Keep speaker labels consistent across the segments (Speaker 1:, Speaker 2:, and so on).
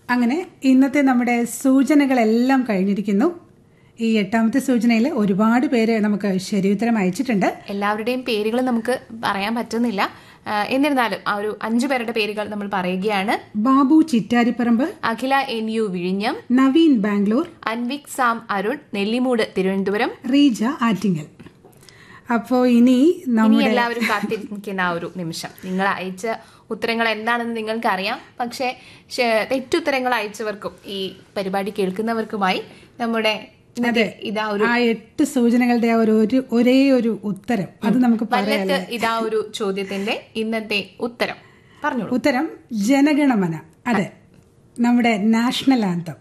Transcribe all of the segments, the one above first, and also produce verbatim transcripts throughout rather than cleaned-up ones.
Speaker 1: അങ്ങനെ ഇന്നത്തെ നമ്മുടെ സൂചനകളെല്ലാം കഴിഞ്ഞിരിക്കുന്നു. ഈ എട്ടാമത്തെ സൂചനയിൽ ഒരുപാട് പേര് നമുക്ക് ശരിയുത്തരം അയച്ചിട്ടുണ്ട്.
Speaker 2: എല്ലാവരുടെയും പേരുകൾ നമുക്ക് പറയാൻ പറ്റുന്നില്ല. എന്നിരുന്നാലും ആ ഒരു അഞ്ചു പേരുടെ പേരുകൾ നമ്മൾ പറയുകയാണ്.
Speaker 1: ബാബു ചിറ്റാരിപ്പറമ്പ്,
Speaker 2: അഖില എൻ യു വിഴിഞ്ഞം,
Speaker 1: നവീൻ ബാംഗ്ലൂർ,
Speaker 2: അൻവിക് സാം അരുൺ നെല്ലിമൂട് തിരുവനന്തപുരം,
Speaker 1: റീജ ആറ്റിങ്ങൽ. അപ്പോ ഇനി
Speaker 2: ഇനി എല്ലാവരും കാത്തിരിക്കുന്ന ആ ഒരു നിമിഷം. നിങ്ങൾ അയച്ച ഉത്തരങ്ങൾ എന്താണെന്ന് നിങ്ങൾക്ക് അറിയാം. പക്ഷേ തെറ്റുത്തരങ്ങൾ അയച്ചവർക്കും ഈ പരിപാടി കേൾക്കുന്നവർക്കുമായി നമ്മുടെ ഇതാ ഒരു
Speaker 1: ആ എട്ട് സൂചനകളുടെ ആ ഒരു ഒരേ ഒരു ഉത്തരം അത് നമുക്ക് പറയാം.
Speaker 2: ഇതാ ഒരു ചോദ്യത്തിന്റെ ഇന്നത്തെ ഉത്തരം പറഞ്ഞു.
Speaker 1: ഉത്തരം ജനഗണമന. അതെ, നമ്മുടെ നാഷണൽ ആന്തം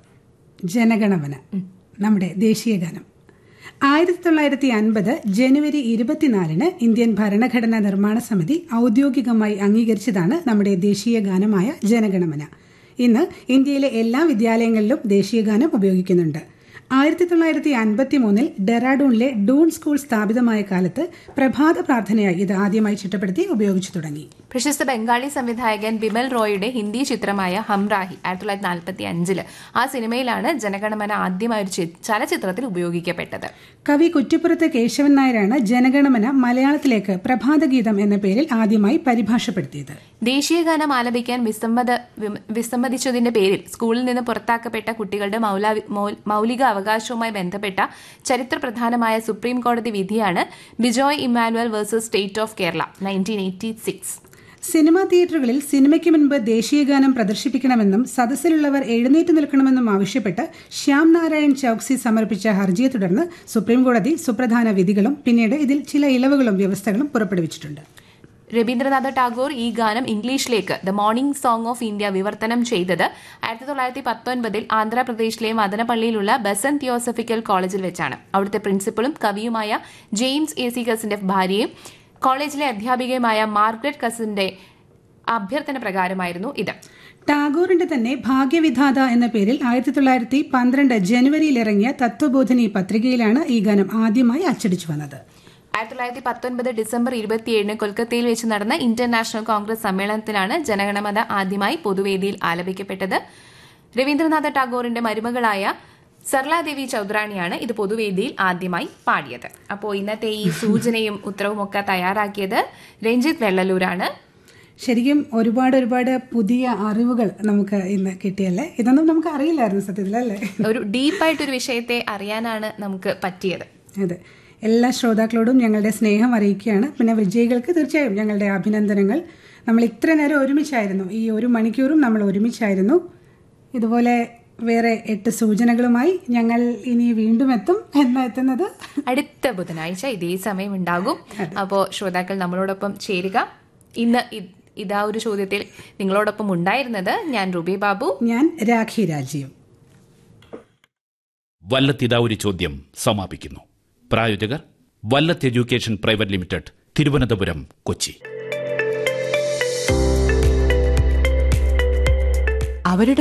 Speaker 1: ജനഗണമന, നമ്മുടെ ദേശീയ ഗാനം. ആയിരത്തി തൊള്ളായിരത്തി അൻപത് ജനുവരി ഇരുപത്തിനാലിന് ഇന്ത്യൻ ഭരണഘടനാ നിർമ്മാണ സമിതി ഔദ്യോഗികമായി അംഗീകരിച്ചതാണ് നമ്മുടെ ദേശീയ ഗാനമായ ജനഗണമന. ഇന്ന് ഇന്ത്യയിലെ എല്ലാ വിദ്യാലയങ്ങളിലും ദേശീയ ഗാനം ഉപയോഗിക്കുന്നുണ്ട്. ആയിരത്തി തൊള്ളായിരത്തി അൻപത്തി മൂന്നിൽ ഡെറാഡൂണിലെ ഡൂൺ സ്കൂൾ സ്ഥാപിതമായ കാലത്ത് പ്രഭാത പ്രാർത്ഥനയായി ഇത് ആദ്യമായി ചിട്ടപ്പെടുത്തി ഉപയോഗിച്ചു തുടങ്ങി.
Speaker 2: പ്രശസ്ത ബംഗാളി സംവിധായകൻ ബിമൽ റോയുടെ ഹിന്ദി ചിത്രമായ ഹംറാഹി ആയിരത്തി തൊള്ളായിരത്തി നാൽപ്പത്തി അഞ്ചില് ആ സിനിമയിലാണ് ജനഗണമന ആദ്യമായി ഒരു ചലച്ചിത്രത്തിൽ ഉപയോഗിക്കപ്പെട്ടത്.
Speaker 1: കവി കുറ്റിപ്പുറത്ത് കേശവൻ നായരാണ് ജനഗണമന മലയാളത്തിലേക്ക് പ്രഭാതഗീതം എന്ന പേരിൽ ആദ്യമായി പരിഭാഷപ്പെടുത്തിയത്.
Speaker 2: ദേശീയഗാനം ആലപിക്കാൻ വിസമ്മത വിസമ്മതിച്ചതിന്റെ പേരിൽ സ്കൂളിൽ നിന്ന് പുറത്താക്കപ്പെട്ട കുട്ടികളുടെ മൌലിക അവകാശവുമായി ബന്ധപ്പെട്ട ചരിത്രപ്രധാനമായ സുപ്രീം കോടതി വിധിയാണ് Bijoy Emmanuel versus state of Kerala nineteen eighty six.
Speaker 1: Cinema തിയേറ്ററുകളിൽ സിനിമയ്ക്ക് മുൻപ് ദേശീയഗാനം പ്രദർശിപ്പിക്കണമെന്നും സദസ്സിലുള്ളവർ എഴുന്നേറ്റ് നിൽക്കണമെന്നും ആവശ്യപ്പെട്ട് ശ്യാം നാരായൺ ചൌക്സി സമർപ്പിച്ച ഹർജിയെ തുടർന്ന് സുപ്രീംകോടതി സുപ്രധാന വിധികളും പിന്നീട് ഇതിൽ ചില ഇളവുകളും വ്യവസ്ഥകളും പുറപ്പെടുവിച്ചിട്ടുണ്ട്.
Speaker 2: രവീന്ദ്രനാഥ ടാഗോർ ഈ ഗാനം ഇംഗ്ലീഷിലേക്ക് the morning song of India വിവർത്തനം ചെയ്തത് ആയിരത്തി തൊള്ളായിരത്തി പത്തൊൻപതിൽ ആന്ധ്രാപ്രദേശിലെ മദനപ്പള്ളിയിലുള്ള ബസന്റ് തിയോസഫിക്കൽ കോളേജിൽ വെച്ചാണ്. അവിടുത്തെ പ്രിൻസിപ്പളും കവിയുമായ ജെയിംസ് എ സി കസിന്റെ ഭാര്യയും കോളേജിലെ അധ്യാപികയുമായ മാർഗ്രറ്റ് കസിന്റെ അഭ്യർത്ഥന പ്രകാരമായിരുന്നു ഇത്.
Speaker 1: ടാഗോറിന്റെ തന്നെ ഭാഗ്യവിധാത എന്ന പേരിൽ ആയിരത്തി തൊള്ളായിരത്തി പന്ത്രണ്ട് ജനുവരിയിൽ ഇറങ്ങിയ തത്വബോധിനി പത്രികയിലാണ് ഈ ഗാനം ആദ്യമായി അച്ചടിച്ചു വന്നത്.
Speaker 2: ആയിരത്തി തൊള്ളായിരത്തി പത്തൊൻപത് ഡിസംബർ ഇരുപത്തിയേഴിന് കൊൽക്കത്തയിൽ വെച്ച് നടന്ന ഇന്റർനാഷണൽ കോൺഗ്രസ് സമ്മേളനത്തിലാണ് ജനഗണമന ആദ്യമായി പൊതുവേദിയിൽ ആലപിക്കപ്പെട്ടത്. രവീന്ദ്രനാഥ ടാഗോറിന്റെ മരുമകളായ സർലാദേവി ചൌധരാണിയാണ് ഇത് പൊതുവേദിയിൽ ആദ്യമായി പാടിയത്. അപ്പോൾ ഇന്നത്തെ ഈ സൂചനയും ഉത്തരവും ഒക്കെ തയ്യാറാക്കിയത് രഞ്ജിത്ത് വെള്ളലൂരാണ്.
Speaker 1: ശരിക്കും ഒരുപാട് ഒരുപാട് പുതിയ അറിവുകൾ നമുക്ക് ഇന്ന് കിട്ടിയല്ലേ. ഇതൊന്നും നമുക്ക് അറിയില്ലായിരുന്നു സത്യത്തിൽ, അല്ലേ?
Speaker 2: ഒരു ഡീപ്പായിട്ടൊരു വിഷയത്തെ അറിയാനാണ് നമുക്ക് പറ്റിയത്.
Speaker 1: അതെ, എല്ലാ ശ്രോതാക്കളോടും ഞങ്ങളുടെ സ്നേഹം അറിയിക്കുകയാണ്. പിന്നെ വിജയികൾക്ക് തീർച്ചയായും ഞങ്ങളുടെ അഭിനന്ദനങ്ങൾ. നമ്മൾ ഇത്ര നേരം ഒരുമിച്ചായിരുന്നു, ഈ ഒരു മണിക്കൂറും നമ്മൾ ഒരുമിച്ചായിരുന്നു. ഇതുപോലെ വേറെ എട്ട് സൂചനകളുമായി ഞങ്ങൾ ഇനി വീണ്ടും എത്തും. എന്നാ എത്തുന്നത്?
Speaker 2: അടുത്ത ബുധനാഴ്ച ഇതേ സമയം ഉണ്ടാകും. അപ്പോൾ ശ്രോതാക്കൾ നമ്മളോടൊപ്പം ചേരുക. ഇന്ന് ഇതാ ഒരു ചോദ്യത്തിൽ നിങ്ങളോടൊപ്പം ഉണ്ടായിരുന്നത് ഞാൻ റുബി ബാബു,
Speaker 1: ഞാൻ രാഖി രാജീവ്.
Speaker 3: വല്ലത്തിതാ ഒരു ചോദ്യം സമാപിക്കുന്നു. പ്രായോജകർ Vallath education private limited, Thiruvananthapuram, Kochi.
Speaker 4: അവരുടെ